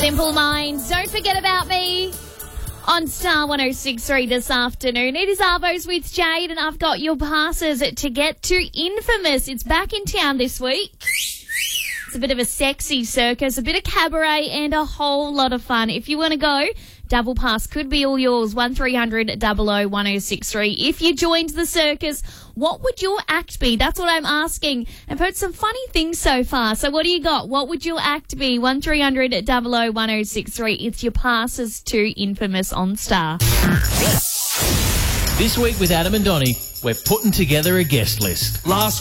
Simple Minds. Don't forget about me on Star 106.3 this afternoon. It is Arvos with Jade, and I've got your passes to get to Infamous. It's back in town this week. It's a bit of a sexy circus, a bit of cabaret, and a whole lot of fun. If you want to go, double pass could be all yours. 1300 00 1063. If you joined the circus, what would your act be? That's what I'm asking. I've heard some funny things so far. So what do you got? What would your act be? 1300 00 1063. It's your passes to Infamous on Star. This week with Adam and Donnie, we're putting together a guest list. Last